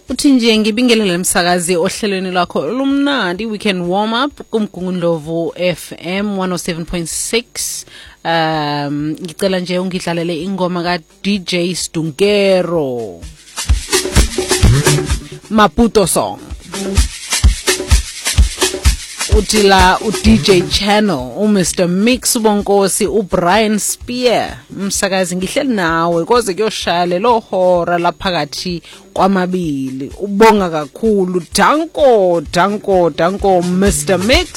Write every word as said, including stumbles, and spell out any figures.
Uthi nje ngibingelele umsakazi ohlelweni lakho lumnandi weekend warm up kumgungundlovu F M one oh seven point six. Um ngicela nje ungidlalele ingoma ka D J Stunkero Maputo song. Uthi la u D J Channel u Mister Mix Bonkosi u Brian Spear umsakazi ngihleli nawe koze kuyoshaya lelo hora laphakathi kwamabili. Ubonga kakhulu Danko Danko Danko Mister Mix.